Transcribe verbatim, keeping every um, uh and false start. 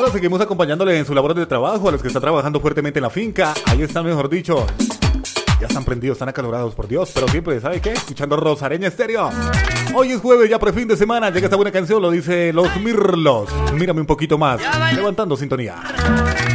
Bueno, seguimos acompañándole en su labor de trabajo a los que están trabajando fuertemente en la finca. Ahí están, mejor dicho. Ya están prendidos, están acalorados, por Dios. Pero siempre, ¿sabe qué? Escuchando Rosareña Estéreo. Hoy es jueves, ya por fin de semana. Llega esta buena canción, lo dice Los Mirlos. Mírame un poquito más. Levantando sintonía.